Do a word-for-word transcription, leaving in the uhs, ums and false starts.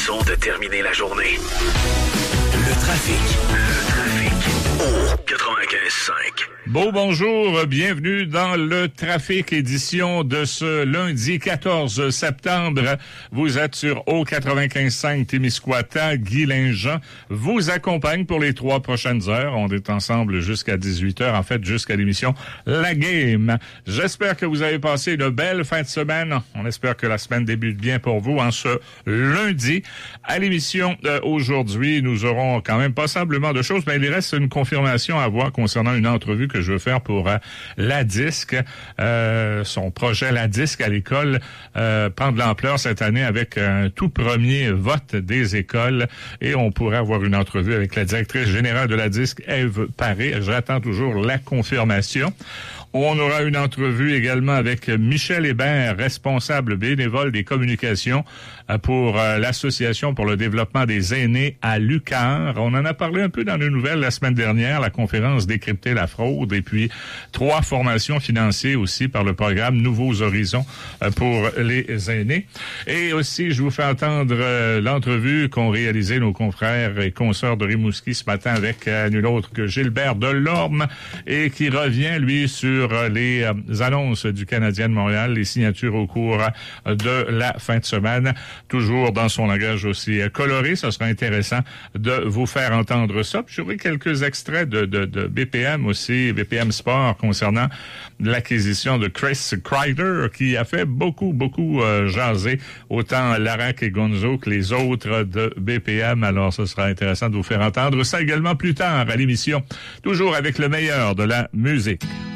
façon de terminer la journée. Le trafic. Le trafic. Au quatre-vingt-quinze cinq. Beau bonjour, bienvenue dans le trafic édition de ce lundi quatorze septembre. Vous êtes sur O quatre-vingt-quinze cinq Témiscouata. Guy Linjean vous accompagne pour les trois prochaines heures. On est ensemble jusqu'à dix-huit heures, en fait jusqu'à l'émission La Game. J'espère que vous avez passé une belle fin de semaine. On espère que la semaine débute bien pour vous en ce lundi. À l'émission euh, aujourd'hui, nous aurons quand même passablement de choses, mais il reste une confirmation à avoir concernant une entrevue que je veux faire pour euh, La Disque. Euh, son projet La Disque à l'école euh, prend de l'ampleur cette année avec un tout premier vote des écoles et on pourrait avoir une entrevue avec la directrice générale de La Disque, Ève Paré. J'attends toujours la confirmation. On aura une entrevue également avec Michel Hébert, responsable bénévole des communications pour l'Association pour le développement des aînés à l'U Q A R. On en a parlé un peu dans les nouvelles la semaine dernière, la conférence Décrypter la fraude, et puis trois formations financées aussi par le programme Nouveaux Horizons pour les aînés. Et aussi, je vous fais entendre l'entrevue qu'ont réalisé nos confrères et consoeurs de Rimouski ce matin avec nul autre que Gilbert Delorme, et qui revient, lui, sur les euh, annonces du Canadien de Montréal, les signatures au cours de la fin de semaine, toujours dans son langage aussi euh, coloré. Ce sera intéressant de vous faire entendre ça. Puis j'aurai quelques extraits de, de, de B P M aussi, B P M Sport, concernant l'acquisition de Chris Kreider, qui a fait beaucoup, beaucoup euh, jaser, autant Larac et Gonzo que les autres de B P M. Alors, ce sera intéressant de vous faire entendre ça également plus tard à l'émission, toujours avec le meilleur de la musique.